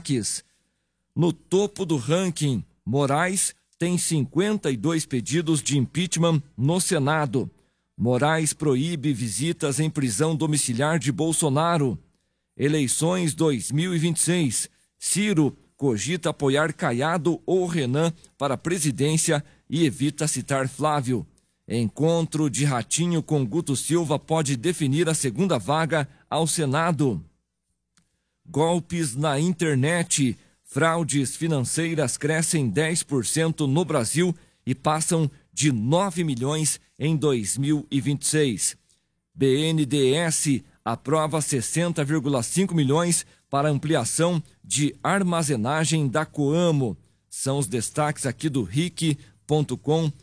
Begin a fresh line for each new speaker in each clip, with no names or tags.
destaques. No topo do ranking, Moraes tem 52 pedidos de impeachment no Senado. Moraes proíbe visitas em prisão domiciliar de Bolsonaro. Eleições 2026. Ciro cogita apoiar Caiado ou Renan para a presidência e evita citar Flávio. Encontro de Ratinho com Guto Silva pode definir a segunda vaga ao Senado. Golpes na internet. Fraudes financeiras crescem 10% no Brasil e passam de 9 milhões em 2026. BNDES aprova 60,5 milhões para ampliação de armazenagem da Coamo. São os destaques aqui do ric.com.br.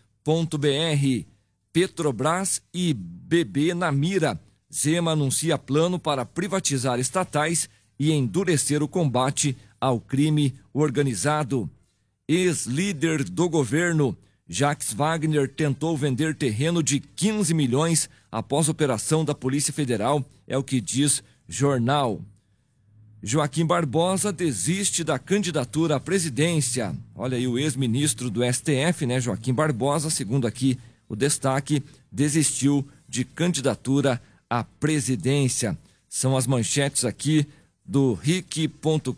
Petrobras e BB na mira. Zema anuncia plano para privatizar estatais e endurecer o combate ao crime organizado. Ex-líder do governo, Jacques Wagner, tentou vender terreno de 15 milhões após operação da Polícia Federal, é o que diz jornal. Joaquim Barbosa desiste da candidatura à presidência. Olha aí o ex-ministro do STF, né, Joaquim Barbosa, segundo aqui o destaque, desistiu de candidatura à presidência. São as manchetes aqui do ric.com.br.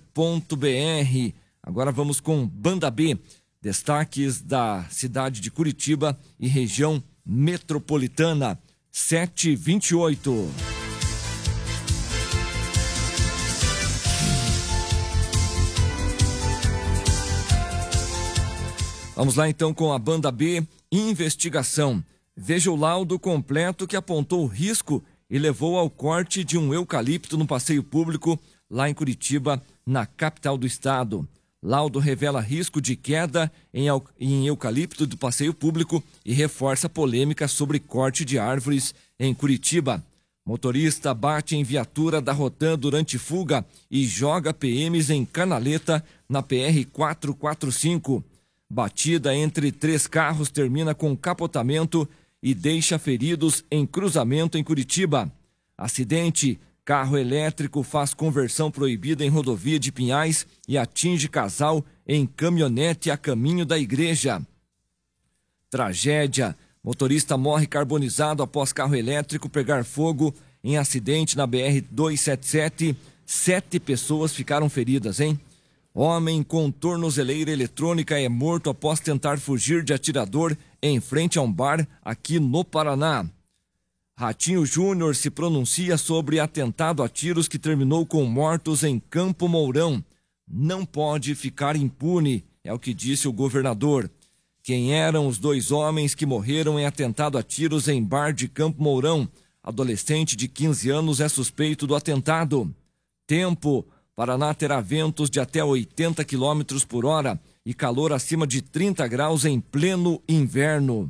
Agora vamos com Banda B, destaques da cidade de Curitiba e região metropolitana, 7h28. Vamos lá então com a Banda B, investigação. Veja o laudo completo que apontou o risco e levou ao corte de um eucalipto no passeio público lá em Curitiba, na capital do estado. Laudo revela risco de queda em eucalipto do passeio público e reforça polêmica sobre corte de árvores em Curitiba. Motorista bate em viatura da Rotan durante fuga e joga PMs em canaleta na PR-445. Batida entre 3 carros termina com capotamento e deixa feridos em cruzamento em Curitiba. Acidente: carro elétrico faz conversão proibida em rodovia de Pinhais e atinge casal em caminhonete a caminho da igreja. Tragédia: motorista morre carbonizado após carro elétrico pegar fogo em acidente na BR-277. 7 pessoas ficaram feridas, hein? Homem com tornozeleira eletrônica é morto após tentar fugir de atirador em frente a um bar aqui no Paraná. Ratinho Júnior se pronuncia sobre atentado a tiros que terminou com mortos em Campo Mourão. Não pode ficar impune, é o que disse o governador. Quem eram os 2 homens que morreram em atentado a tiros em bar de Campo Mourão? Adolescente de 15 anos é suspeito do atentado. Tempo: Paraná terá ventos de até 80 km por hora e calor acima de 30 graus em pleno inverno.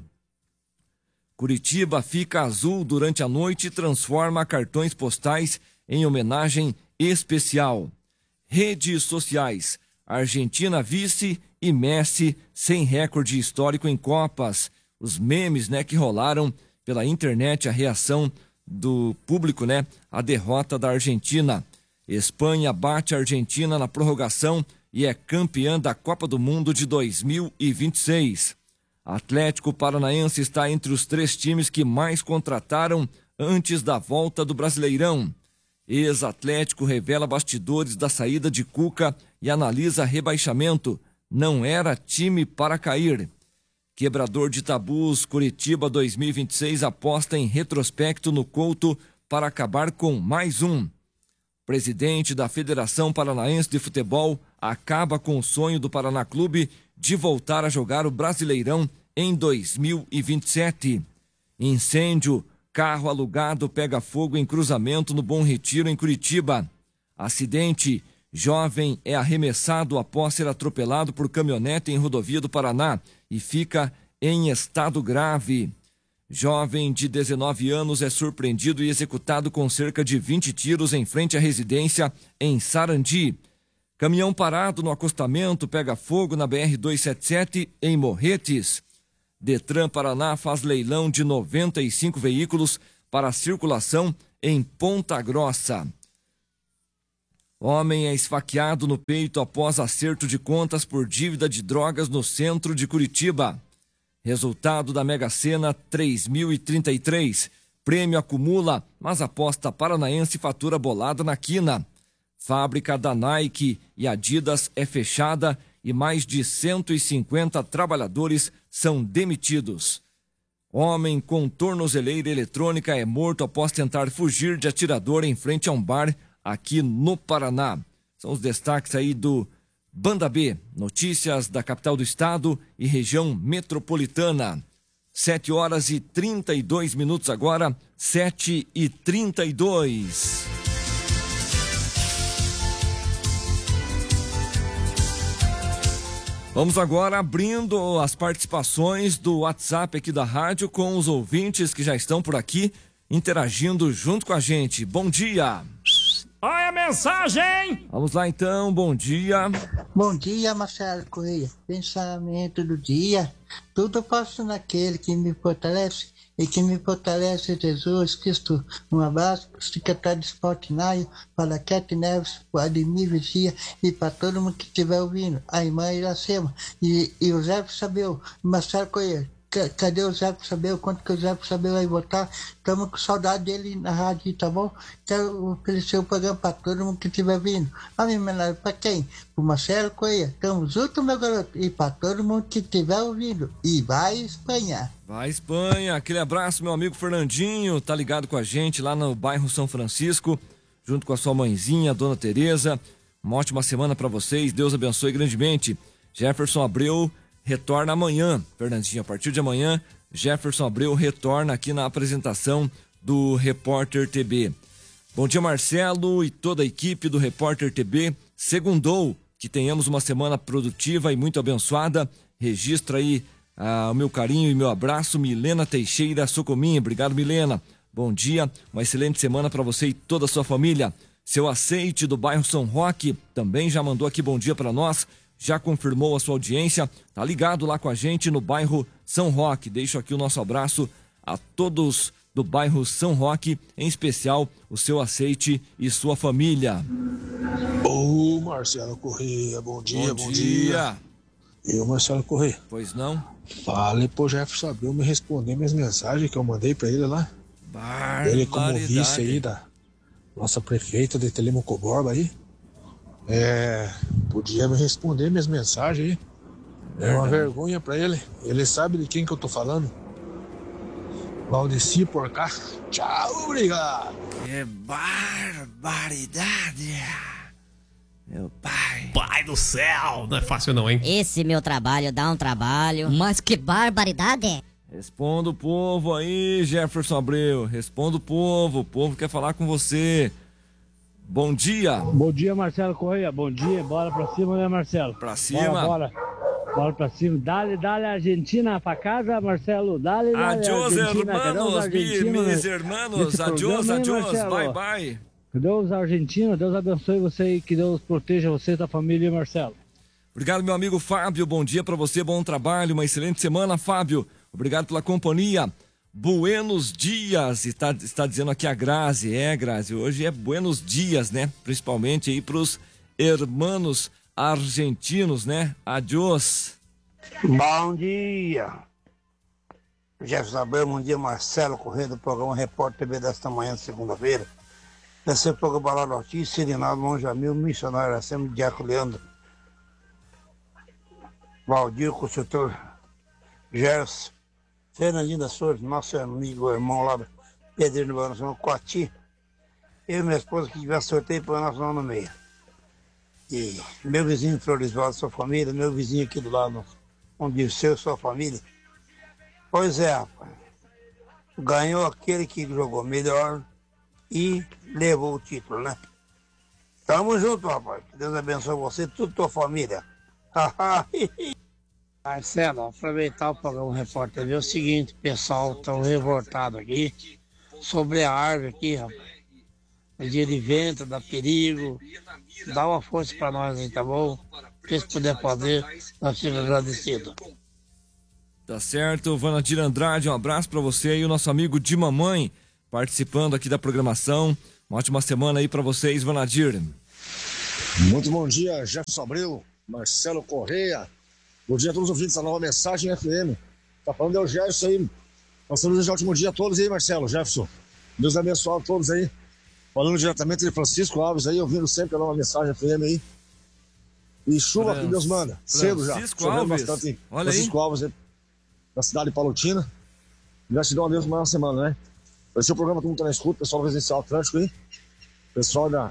Curitiba fica azul durante a noite e transforma cartões postais em homenagem especial. Redes sociais: Argentina vice e Messi sem recorde histórico em Copas. Os memes, né, que rolaram pela internet, a reação do público, né, a derrota da Argentina. Espanha bate a Argentina na prorrogação e é campeã da Copa do Mundo de 2026. Atlético Paranaense está entre os 3 times que mais contrataram antes da volta do Brasileirão. Ex-Atlético revela bastidores da saída de Cuca e analisa rebaixamento. Não era time para cair. Quebrador de tabus, Curitiba 2026 aposta em retrospecto no Couto para acabar com mais um. Presidente da Federação Paranaense de Futebol acaba com o sonho do Paraná Clube de voltar a jogar o Brasileirão em 2027. Incêndio: carro alugado pega fogo em cruzamento no Bom Retiro, em Curitiba. Acidente: jovem é arremessado após ser atropelado por caminhonete em rodovia do Paraná e fica em estado grave. Jovem de 19 anos é surpreendido e executado com cerca de 20 tiros em frente à residência em Sarandi. Caminhão parado no acostamento pega fogo na BR-277 em Morretes. Detran Paraná faz leilão de 95 veículos para circulação em Ponta Grossa. Homem é esfaqueado no peito após acerto de contas por dívida de drogas no centro de Curitiba. Resultado da Mega Sena 3.033. Prêmio acumula, mas aposta paranaense fatura bolada na quina. Fábrica da Nike e Adidas é fechada e mais de 150 trabalhadores são demitidos. Homem com tornozeleira eletrônica é morto após tentar fugir de atirador em frente a um bar aqui no Paraná. São os destaques aí do Banda B, notícias da capital do estado e região metropolitana. 7h32 agora, 7h32. Vamos agora abrindo as participações do WhatsApp aqui da rádio com os ouvintes que já estão por aqui interagindo junto com a gente. Bom dia!
Olha a mensagem!
Vamos lá então, bom dia.
Bom dia, Marcelo Correia. Pensamento do dia. Tudo posso naquele que me fortalece e que me fortalece é Jesus Cristo. Um abraço para o secretário de Esporte Naio, para a Kete Neves, para o Ademir Vigia e para todo mundo que estiver ouvindo. A irmã Iracema e o Zé Sabeu, Marcelo Correia. Cadê o Zé Sabeu? Quanto que o Zé Sabeu vai votar? Estamos com saudade dele na rádio, tá bom? Quero oferecer o programa para todo mundo que estiver vindo. A minha homenagem para quem? Para o Marcelo Correia. Tamo junto, meu garoto. E para todo mundo que estiver ouvindo. E vai Espanha.
Vai Espanha. Aquele abraço, meu amigo Fernandinho. Tá ligado com a gente lá no bairro São Francisco, junto com a sua mãezinha, a dona Tereza. Uma ótima semana para vocês. Deus abençoe grandemente. Jefferson Abreu retorna amanhã, Fernandinho. A partir de amanhã, Jefferson Abreu retorna aqui na apresentação do Repórter TB. Bom dia, Marcelo e toda a equipe do Repórter TB. Segundou, que tenhamos uma semana produtiva e muito abençoada. Registro aí o meu carinho e meu abraço, Milena Teixeira Socominha. Obrigado, Milena. Bom dia, uma excelente semana para você e toda a sua família. Seu Aceite do bairro São Roque também já mandou aqui bom dia para nós. Já confirmou a sua audiência, tá ligado lá com a gente no bairro São Roque. Deixo aqui o nosso abraço a todos do bairro São Roque, em especial o Seu Aceite e sua família.
Ô, Marcelo Correia, bom dia, bom dia. Eu, Marcelo Correia.
Pois não?
Fale pro Jefferson Abreu me responder minhas mensagens que eu mandei pra ele lá. Ele como vice aí da nossa prefeita de Telemaco Borba aí. Podia me responder minhas mensagens aí. É uma vergonha pra ele. Ele sabe de quem que eu tô falando. Valdeci por cá. Tchau, obrigado.
Que barbaridade. Meu pai.
Pai do céu, não é fácil não, hein?
Esse meu trabalho dá um trabalho. Mas que barbaridade.
Responda o povo aí, Jefferson Abreu. Responda o povo quer falar com você. Bom dia.
Bom dia, Marcelo Correia. Bom dia. Bora pra cima, né, Marcelo?
Pra cima.
Bora pra cima. Dale, Argentina pra casa, Marcelo. Dale,
adiós,
Argentina.
hermanos, mis hermanos. Adiós, bye, bye.
Deus argentino, Deus abençoe você e que Deus proteja você e sua família, Marcelo.
Obrigado, meu amigo Fábio. Bom dia pra você, bom trabalho, uma excelente semana, Fábio. Obrigado pela companhia. Buenos dias, está dizendo aqui a Grazi. Grazi, hoje é buenos dias, né? Principalmente aí pros hermanos argentinos, né? Adiós.
Bom dia. Jefferson Abreu, bom dia, Marcelo Correia do programa Repórter TV desta manhã, segunda-feira. Esse é o programa Balada Ortiz, Sirinaldo Monjamil, Missionário Iracema, Diaco Leandro, Valdir, construtor Gerson, Fernandinho da Souza, nosso amigo, irmão lá do Pedreiro do Barão, Coati. Eu e minha esposa que tiver sorteio para nós no meio. E meu vizinho Floresvaldo, sua família, meu vizinho aqui do lado, onde o seu, sua família. Pois é, rapaz. Ganhou aquele que jogou melhor e levou o título, né? Tamo junto, rapaz. Que Deus abençoe você e toda a tua família.
Marcelo, aproveitar o programa Repórter TV, é o seguinte, o pessoal tão revoltado aqui sobre a árvore aqui, rapaz. No dia de vento, dá perigo. Dá uma força pra nós aí, tá bom? Se puder fazer, nós ficamos agradecidos.
Tá certo, Vanadir Andrade, um abraço pra você e o nosso amigo de mamãe participando aqui da programação. Uma ótima semana aí pra vocês, Vanadir.
Muito bom dia, Jefferson Abreu, Marcelo Correia. Bom dia a todos os ouvintes da Nova Mensagem FM. Tá falando é o Jefferson aí. Passando o ótimo dia a todos aí, Marcelo, Jefferson. Deus abençoe a todos aí. Falando diretamente de Francisco Alves aí, ouvindo sempre a Nova Mensagem FM aí. E chuva que Deus manda. Cedo já.
Francisco Alves.
Bastante.
Olha
Francisco
aí.
Alves aí, da cidade de Palotina. Gratidão a Deus por mais uma semana, né? Vai ser o programa Todo Mundo Tá na Escuta, pessoal do Residencial Atlântico aí. Pessoal da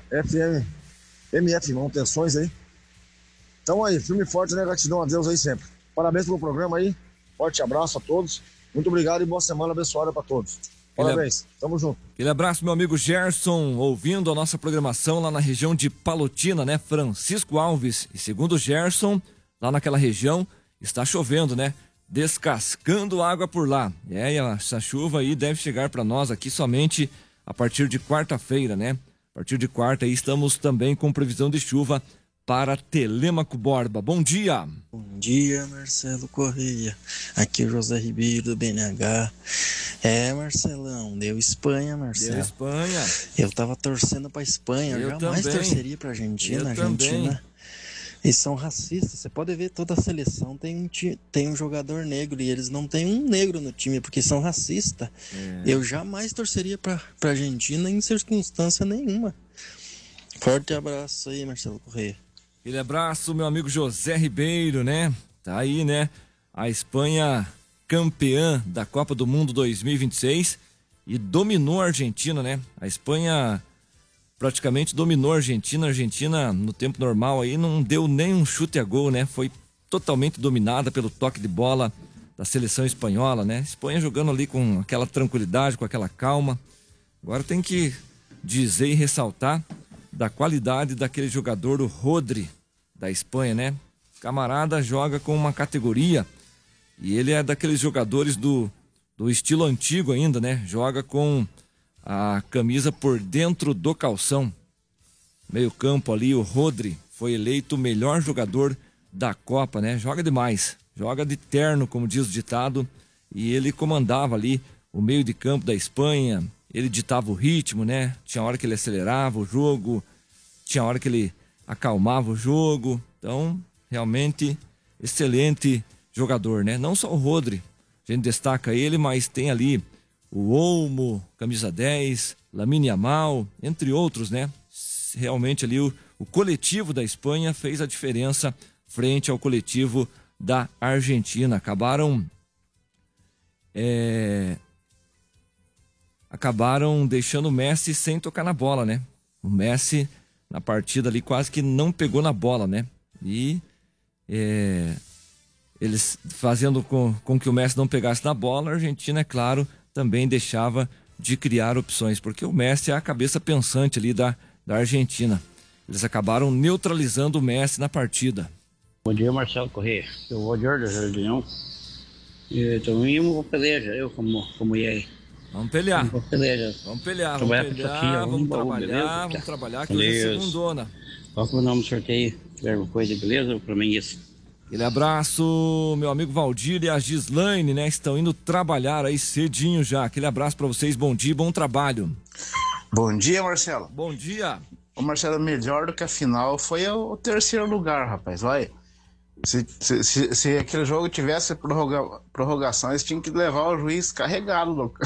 MF Manutenções aí. Então aí, firme e forte, né? Gratidão a Deus aí sempre. Parabéns pelo programa aí. Forte abraço a todos. Muito obrigado e boa semana abençoada para todos. Parabéns. Tamo junto.
Aquele abraço, meu amigo Gerson, ouvindo a nossa programação lá na região de Palotina, né? Francisco Alves. E segundo o Gerson, lá naquela região, está chovendo, né? Descascando água por lá. E essa chuva aí deve chegar para nós aqui somente a partir de quarta-feira, né? A partir de quarta aí estamos também com previsão de chuva para Telêmaco Borba. Bom dia!
Bom dia, Marcelo Correia. Aqui é o José Ribeiro do BNH. Marcelão, deu Espanha, Marcelo.
Deu Espanha.
Eu tava torcendo pra Espanha, eu jamais torceria pra Argentina. Argentina. Eles são racistas. Você pode ver, toda a seleção tem um jogador negro e eles não têm um negro no time porque são racistas. Eu jamais torceria pra Argentina em circunstância nenhuma. Forte abraço aí, Marcelo Correia.
Aquele abraço, meu amigo José Ribeiro, né? Tá aí, né? A Espanha campeã da Copa do Mundo 2026 e dominou a Argentina, né? A Espanha praticamente dominou a Argentina. A Argentina, no tempo normal aí, não deu nem um chute a gol, né? Foi totalmente dominada pelo toque de bola da seleção espanhola, né? A Espanha jogando ali com aquela tranquilidade, com aquela calma. Agora tem que dizer e ressaltar da qualidade daquele jogador, o Rodri, da Espanha, né? Camarada joga com uma categoria e ele é daqueles jogadores do estilo antigo ainda, né? Joga com a camisa por dentro do calção. Meio campo ali, o Rodri foi eleito o melhor jogador da Copa, né? Joga demais, joga de terno, como diz o ditado, e ele comandava ali o meio de campo da Espanha. Ele ditava o ritmo, né? Tinha hora que ele acelerava o jogo, tinha hora que ele acalmava o jogo. Então, realmente, excelente jogador, né? Não só o Rodri, a gente destaca ele, mas tem ali o Olmo, camisa 10, Lamine Yamal, entre outros, né? Realmente ali o coletivo da Espanha fez a diferença frente ao coletivo da Argentina. Acabaram deixando o Messi sem tocar na bola, né? O Messi, na partida ali, quase que não pegou na bola, né? E eles fazendo com que o Messi não pegasse na bola, a Argentina, é claro, também deixava de criar opções, porque o Messi é a cabeça pensante ali da Argentina. Eles acabaram neutralizando o Messi na partida.
Bom dia, Marcelo Correia. Eu vou de Ordem, Jardinão. E também vou pelejar, eu como ia aí.
Vamos pelear.
Vamos pelejar.
Vamos trabalhar, vamos trabalhar, que hoje é segundona.
Qual que é o nome do sorteio? Tiver alguma coisa, beleza? Pra mim isso.
Aquele abraço, meu amigo Valdir e a Gislaine, né? Estão indo trabalhar aí cedinho já. Aquele abraço pra vocês, bom dia, bom trabalho.
Bom dia, Marcelo.
Bom dia.
O Marcelo, melhor do que a final foi o terceiro lugar, rapaz. Olha, se aquele jogo tivesse prorrogação, eles tinham que levar o juiz carregado, louco.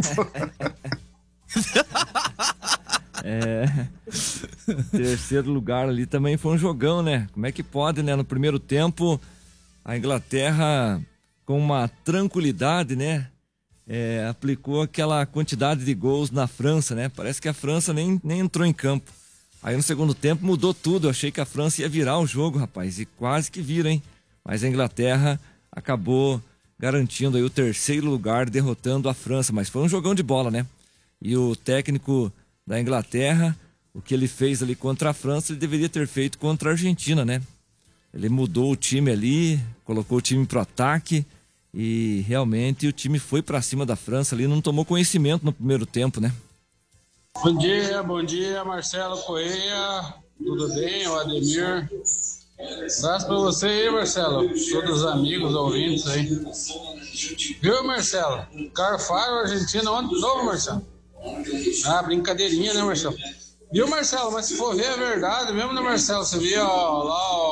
Terceiro lugar ali também foi um jogão, né? Como é que pode, né? No primeiro tempo, a Inglaterra, com uma tranquilidade, né? Aplicou aquela quantidade de gols na França, né? Parece que a França nem entrou em campo. Aí no segundo tempo mudou tudo. Eu achei que a França ia virar o jogo, rapaz. E quase que vira, hein? Mas a Inglaterra acabou garantindo aí o terceiro lugar, derrotando a França. Mas foi um jogão de bola, né? E o técnico da Inglaterra, o que ele fez ali contra a França, ele deveria ter feito contra a Argentina, né? Ele mudou o time ali, colocou o time pro ataque e realmente o time foi pra cima da França ali, não tomou conhecimento no primeiro tempo, né?
Bom dia, Marcelo Correia, tudo bem? O Ademir. Abraço pra você aí, Marcelo, todos os amigos, ouvintes aí. Viu, Marcelo? Carvalho, Argentina, ontem de novo, Marcelo? Brincadeirinha, né, Marcelo? Viu, Marcelo? Mas se for ver, é verdade mesmo, né, Marcelo? Você viu ó, lá, ó.